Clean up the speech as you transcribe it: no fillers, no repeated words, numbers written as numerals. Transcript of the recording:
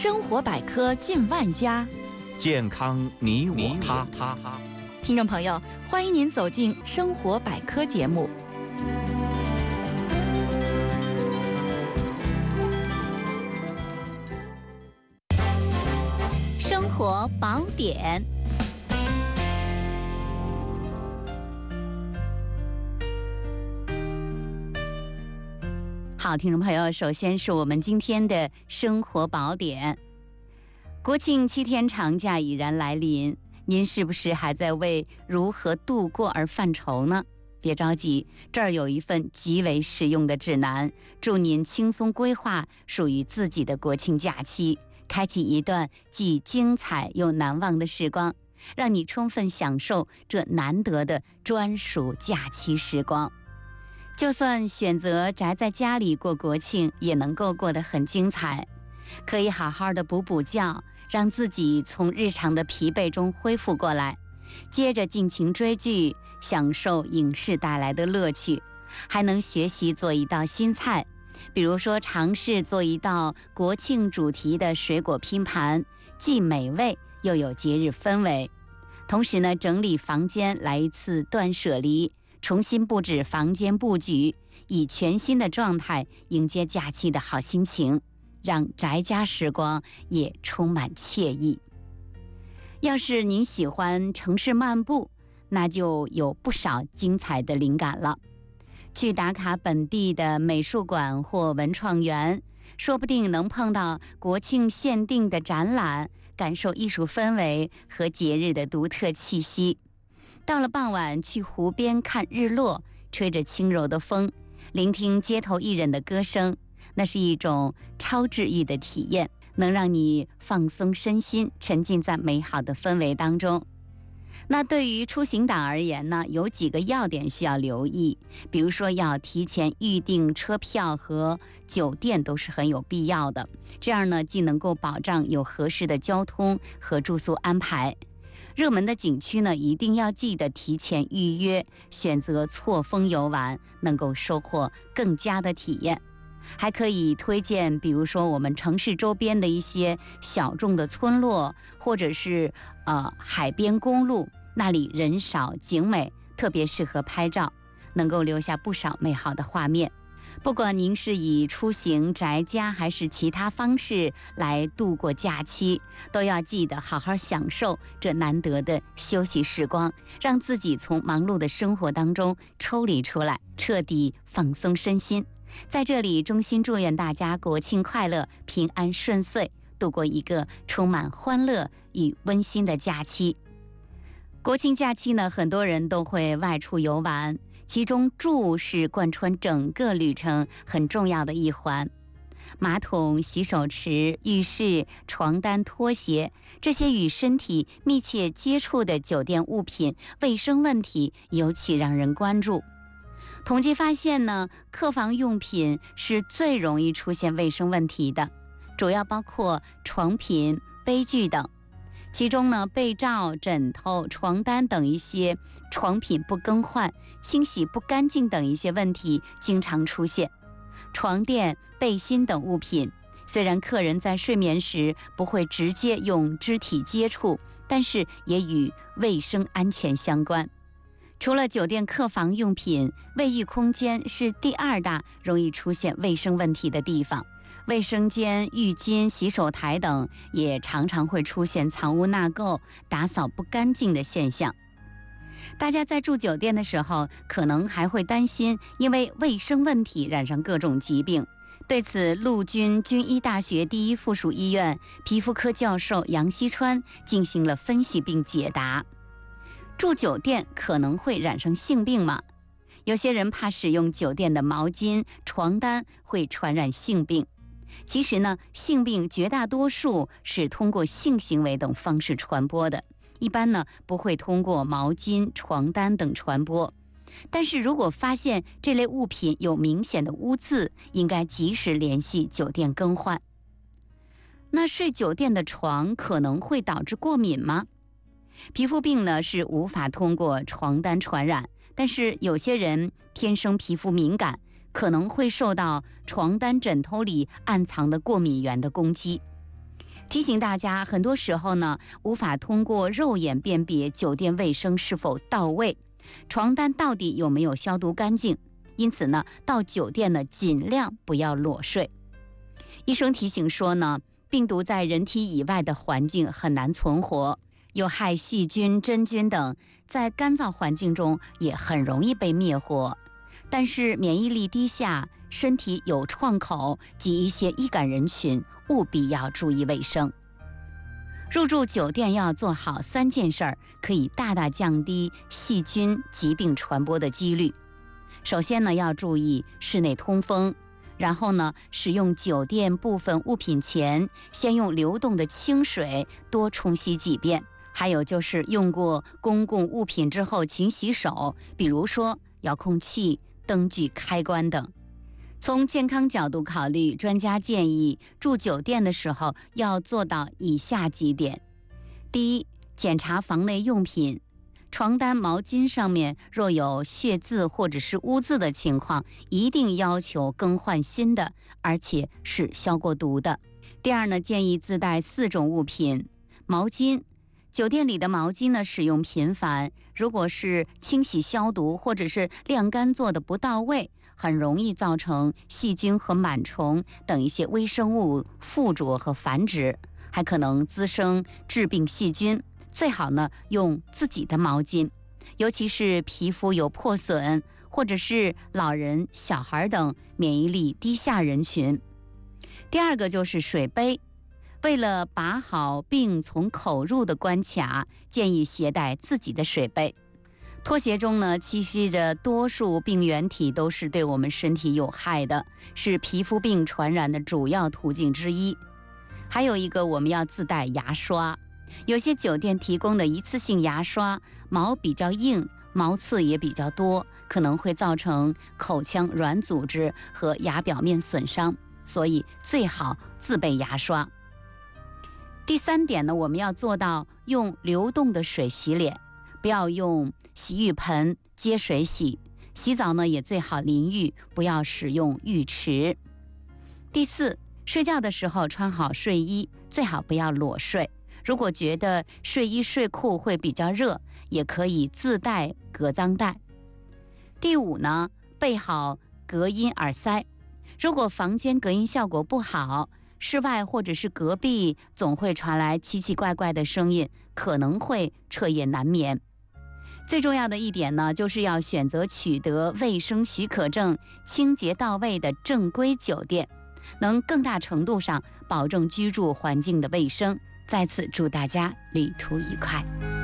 生活百科近万家， 健康你我他。 听众朋友，欢迎您走进生活百科节目。 生活宝典。好，听众朋友，首先是我们今天的生活宝典。国庆7天长假已然来临，您是不是还在为如何度过而犯愁呢？别着急，这儿有一份极为实用的指南，助您轻松规划属于自己的国庆假期，开启一段既精彩又难忘的时光，让你充分享受这难得的专属假期时光。就算选择宅在家里过国庆，也能够过得很精彩，可以好好的补补觉，让自己从日常的疲惫中恢复过来，接着尽情追剧，享受影视带来的乐趣，还能学习做一道新菜，比如说尝试做一道国庆主题的水果拼盘，既美味又有节日氛围。同时呢，整理房间来一次断舍离，重新布置房间布局，以全新的状态迎接假期的好心情，让宅家时光也充满惬意。要是您喜欢城市漫步，那就有不少精彩的灵感了。去打卡本地的美术馆或文创园，说不定能碰到国庆限定的展览，感受艺术氛围和节日的独特气息。到了傍晚，去湖边看日落，吹着轻柔的风，聆听街头艺人的歌声，那是一种超治愈的体验，能让你放松身心，沉浸在美好的氛围当中。那对于出行党而言呢，有几个要点需要留意，比如说要提前预订车票和酒店都是很有必要的，这样呢既能够保障有合适的交通和住宿安排。热门的景区呢，一定要记得提前预约，选择错峰游玩，能够收获更佳的体验。还可以推荐，比如说我们城市周边的一些小众的村落，或者是海边公路，那里人少景美，特别适合拍照，能够留下不少美好的画面。不管您是以出行宅家还是其他方式来度过假期，都要记得好好享受这难得的休息时光，让自己从忙碌的生活当中抽离出来，彻底放松身心。在这里衷心祝愿大家国庆快乐，平安顺遂，度过一个充满欢乐与温馨的假期。国庆假期呢，很多人都会外出游玩，其中住是贯穿整个旅程很重要的一环。马桶、洗手池、浴室、床单、拖鞋，这些与身体密切接触的酒店物品，卫生问题尤其让人关注。统计发现呢，客房用品是最容易出现卫生问题的，主要包括床品、杯具等。其中呢，被罩、枕头、床单等一些床品不更换、清洗不干净等一些问题经常出现。床垫、背心等物品，虽然客人在睡眠时不会直接用肢体接触，但是也与卫生安全相关。除了酒店客房用品，卫浴空间是第2大容易出现卫生问题的地方。卫生间、浴巾、洗手台等也常常会出现藏污纳垢、打扫不干净的现象。大家在住酒店的时候，可能还会担心因为卫生问题染上各种疾病。对此，陆军军医大学第一附属医院皮肤科教授杨锡川进行了分析并解答。住酒店可能会染上性病吗？有些人怕使用酒店的毛巾、床单会传染性病。其实呢，性病绝大多数是通过性行为等方式传播的，一般呢不会通过毛巾、床单等传播。但是如果发现这类物品有明显的污渍，应该及时联系酒店更换。那睡酒店的床可能会导致过敏吗？皮肤病呢是无法通过床单传染，但是有些人天生皮肤敏感，可能会受到床单枕头里暗藏的过敏源的攻击。 提醒大家，很多时候呢，无法通过肉眼辨别酒店卫生是否到位，床单到底有没有消毒干净。因此呢，到酒店呢，尽量不要裸睡。医生提醒说呢，病毒在人体以外的环境很难存活，有害细菌、真菌等在干燥环境中也很容易被灭活。但是免疫力低下、身体有创口及一些易感人群，务必要注意卫生。入住酒店要做好3件事儿，可以大大降低细菌疾病传播的几率。首先呢，要注意室内通风，然后呢，使用酒店部分物品前，先用流动的清水多冲洗几遍。还有就是用过公共物品之后勤洗手，比如说遥控器、灯具开关等。从健康角度考虑，专家建议住酒店的时候要做到以下几点：第一，检查房内用品，床单、毛巾上面若有血渍或者是污渍的情况，一定要求更换新的，而且是消过毒的。第二呢，建议自带4种物品。毛巾，酒店里的毛巾呢使用频繁，如果是清洗消毒或者是晾干做的不到位，很容易造成细菌和螨虫等一些微生物附着和繁殖，还可能滋生致病细菌。最好呢用自己的毛巾，尤其是皮肤有破损或者是老人、小孩等免疫力低下人群。第二个就是水杯，为了把好病从口入的关卡，建议携带自己的水杯。拖鞋中呢栖息着多数病原体，都是对我们身体有害的，是皮肤病传染的主要途径之一。还有一个，我们要自带牙刷。有些酒店提供的一次性牙刷毛比较硬，毛刺也比较多，可能会造成口腔软组织和牙表面损伤，所以最好自备牙刷。第3点呢，我们要做到用流动的水洗脸，不要用洗浴盆接水洗。洗澡呢也最好淋浴，不要使用浴池。第4，睡觉的时候穿好睡衣，最好不要裸睡。如果觉得睡衣睡裤会比较热，也可以自带隔脏带。第5呢，备好隔音耳塞。如果房间隔音效果不好，室外或者是隔壁总会传来奇奇怪怪的声音，可能会彻夜难眠。最重要的一点呢，就是要选择取得卫生许可证、清洁到位的正规酒店，能更大程度上保证居住环境的卫生。再次祝大家旅途愉快。